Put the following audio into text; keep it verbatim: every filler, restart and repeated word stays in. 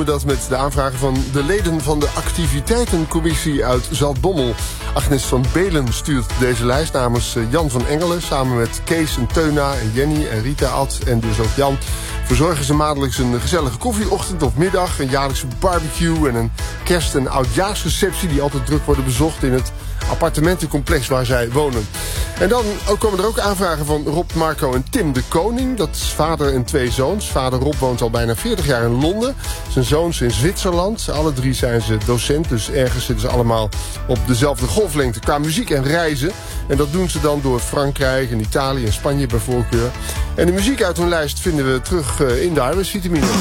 we dat met de aanvragen van de leden van de activiteitencommissie uit Zaltbommel. Agnes van Belen stuurt deze lijst namens Jan van Engelen. Samen met Kees en Teuna en Jenny en Rita Ad en dus ook Jan verzorgen ze maandelijks een gezellige koffieochtend of middag, een jaarlijkse barbecue en een kerst- en oudjaarsreceptie die altijd druk worden bezocht in het appartementencomplex waar zij wonen. En dan ook komen er ook aanvragen van Rob, Marco en Tim de Koning. Dat is vader en twee zoons. Vader Rob woont al bijna veertig jaar in Londen. Zijn zoons in Zwitserland. Alle drie zijn ze docent, dus ergens zitten ze allemaal op dezelfde golflengte qua muziek en reizen. En dat doen ze dan door Frankrijk en Italië en Spanje bij voorkeur. En de muziek uit hun lijst vinden we terug in de arbeidsvitamine.